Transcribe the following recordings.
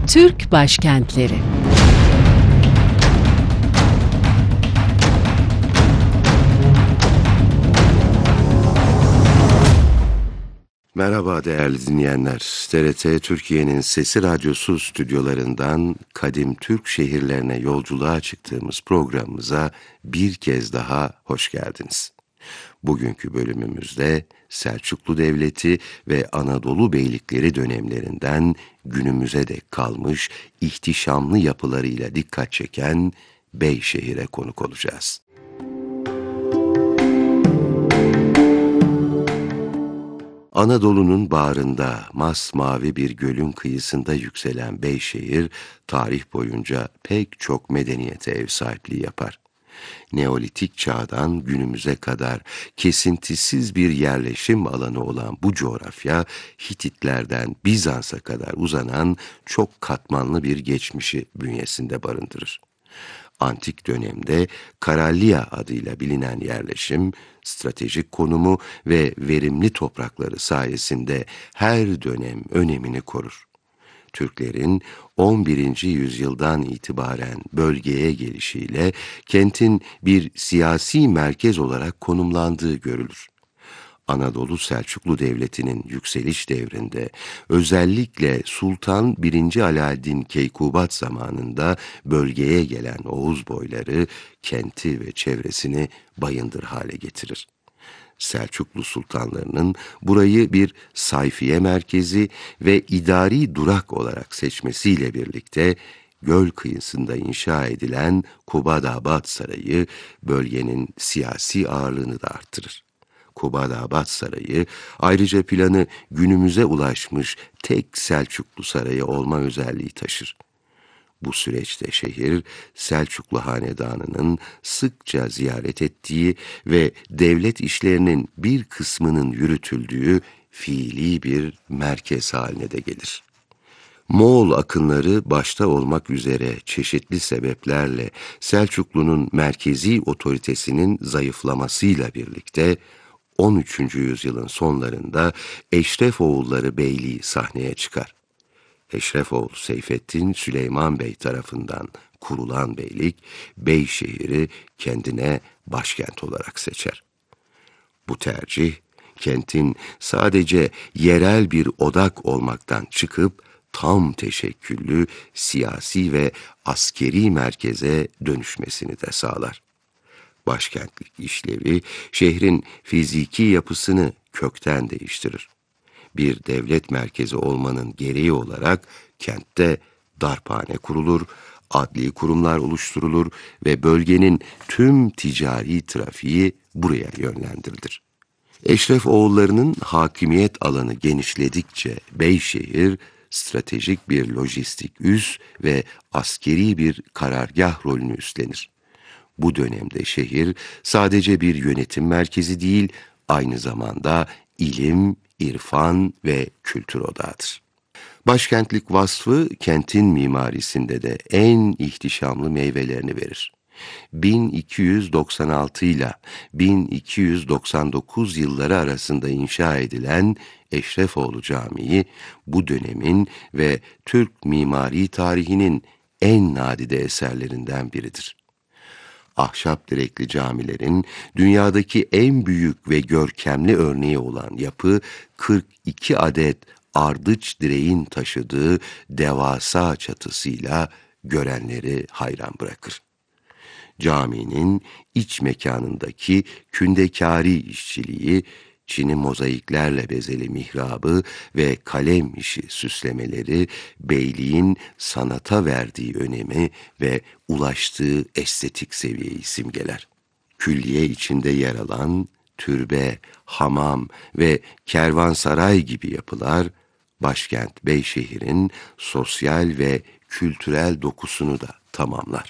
Türk başkentleri. Merhaba değerli dinleyenler. TRT Türkiye'nin Sesi Radyosu stüdyolarından kadim Türk şehirlerine yolculuğa çıktığımız programımıza bir kez daha hoş geldiniz. Bugünkü bölümümüzde Selçuklu Devleti ve Anadolu Beylikleri dönemlerinden günümüze dek kalmış ihtişamlı yapılarıyla dikkat çeken Beyşehir'e konuk olacağız. Anadolu'nun bağrında masmavi bir gölün kıyısında yükselen Beyşehir, tarih boyunca pek çok medeniyete ev sahipliği yapar. Neolitik çağdan günümüze kadar kesintisiz bir yerleşim alanı olan bu coğrafya, Hititlerden Bizans'a kadar uzanan çok katmanlı bir geçmişi bünyesinde barındırır. Antik dönemde Karallia adıyla bilinen yerleşim, stratejik konumu ve verimli toprakları sayesinde her dönem önemini korur. Türklerin 11. yüzyıldan itibaren bölgeye gelişiyle kentin bir siyasi merkez olarak konumlandığı görülür. Anadolu Selçuklu Devleti'nin yükseliş devrinde özellikle Sultan 1. Alaaddin Keykubat zamanında bölgeye gelen Oğuz boyları kenti ve çevresini bayındır hale getirir. Selçuklu sultanlarının burayı bir sayfiye merkezi ve idari durak olarak seçmesiyle birlikte göl kıyısında inşa edilen Kubadabad Sarayı bölgenin siyasi ağırlığını da arttırır. Kubadabad Sarayı ayrıca planı günümüze ulaşmış tek Selçuklu sarayı olma özelliği taşır. Bu süreçte şehir, Selçuklu Hanedanı'nın sıkça ziyaret ettiği ve devlet işlerinin bir kısmının yürütüldüğü fiili bir merkez haline de gelir. Moğol akınları başta olmak üzere çeşitli sebeplerle Selçuklu'nun merkezi otoritesinin zayıflamasıyla birlikte 13. yüzyılın sonlarında Eşrefoğulları Beyliği sahneye çıkar. Eşrefoğlu Seyfettin Süleyman Bey tarafından kurulan beylik, Beyşehir'i kendine başkent olarak seçer. Bu tercih, kentin sadece yerel bir odak olmaktan çıkıp, tam teşekküllü siyasi ve askeri merkeze dönüşmesini de sağlar. Başkentlik işlevi, şehrin fiziki yapısını kökten değiştirir. Bir devlet merkezi olmanın gereği olarak kentte darphane kurulur, adli kurumlar oluşturulur ve bölgenin tüm ticari trafiği buraya yönlendirilir. Eşrefoğullarının hakimiyet alanı genişledikçe Beyşehir, stratejik bir lojistik üs ve askeri bir karargah rolünü üstlenir. Bu dönemde şehir sadece bir yönetim merkezi değil, aynı zamanda ilim, irfan ve kültür odağıdır. Başkentlik vasfı kentin mimarisinde de en ihtişamlı meyvelerini verir. 1296 ile 1299 yılları arasında inşa edilen Eşrefoğlu Camii, bu dönemin ve Türk mimari tarihinin en nadide eserlerinden biridir. Ahşap direkli camilerin dünyadaki en büyük ve görkemli örneği olan yapı, 42 adet ardıç direğin taşıdığı devasa çatısıyla görenleri hayran bırakır. Caminin iç mekanındaki kündekari işçiliği, Çin'i mozaiklerle bezeli mihrabı ve kalem işi süslemeleri, beyliğin sanata verdiği önemi ve ulaştığı estetik seviyeyi simgeler. Külliye içinde yer alan türbe, hamam ve kervansaray gibi yapılar, başkent Beyşehir'in sosyal ve kültürel dokusunu da tamamlar.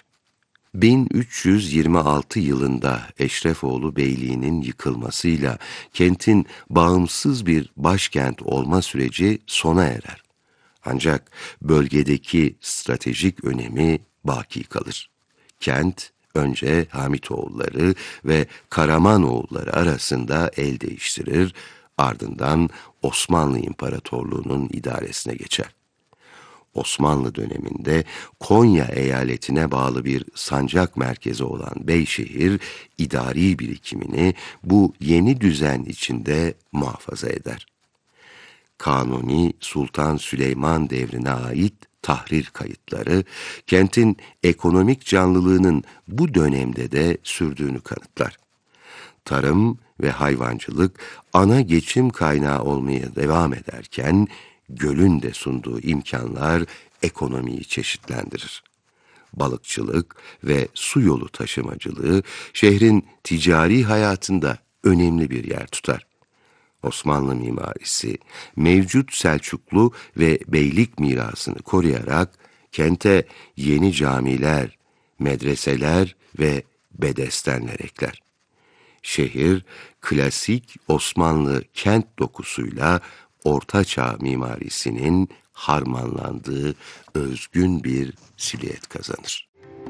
1326 yılında Eşrefoğlu Beyliği'nin yıkılmasıyla kentin bağımsız bir başkent olma süreci sona erer. Ancak bölgedeki stratejik önemi baki kalır. Kent, önce Hamitoğulları ve Karamanoğulları arasında el değiştirir, ardından Osmanlı İmparatorluğu'nun idaresine geçer. Osmanlı döneminde Konya eyaletine bağlı bir sancak merkezi olan Beyşehir, idari birikimini bu yeni düzen içinde muhafaza eder. Kanuni Sultan Süleyman devrine ait tahrir kayıtları, kentin ekonomik canlılığının bu dönemde de sürdüğünü kanıtlar. Tarım ve hayvancılık ana geçim kaynağı olmaya devam ederken, gölün de sunduğu imkanlar ekonomiyi çeşitlendirir. Balıkçılık ve su yolu taşımacılığı şehrin ticari hayatında önemli bir yer tutar. Osmanlı mimarisi, mevcut Selçuklu ve beylik mirasını koruyarak kente yeni camiler, medreseler ve bedestenler ekler. Şehir, klasik Osmanlı kent dokusuyla Orta Çağ mimarisinin harmanlandığı özgün bir silüet kazanır.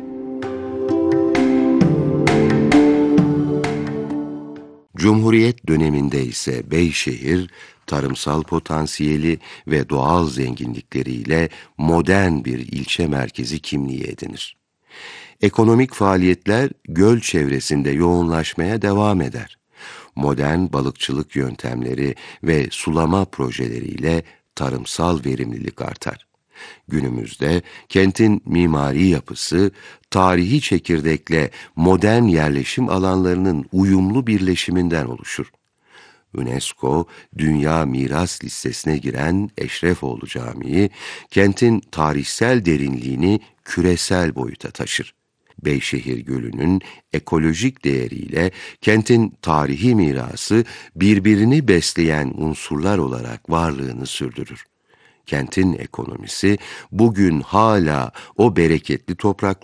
Cumhuriyet döneminde ise Beyşehir, tarımsal potansiyeli ve doğal zenginlikleriyle modern bir ilçe merkezi kimliği edinir. Ekonomik faaliyetler göl çevresinde yoğunlaşmaya devam eder. Modern balıkçılık yöntemleri ve sulama projeleriyle tarımsal verimlilik artar. Günümüzde kentin mimari yapısı, tarihi çekirdekle modern yerleşim alanlarının uyumlu birleşiminden oluşur. UNESCO Dünya Miras Listesi'ne giren Eşrefoğlu Camii, kentin tarihsel derinliğini küresel boyuta taşır. Beyşehir Gölü'nün ekolojik değeriyle kentin tarihi mirası birbirini besleyen unsurlar olarak varlığını sürdürür. Kentin ekonomisi bugün hala o bereketli topraklar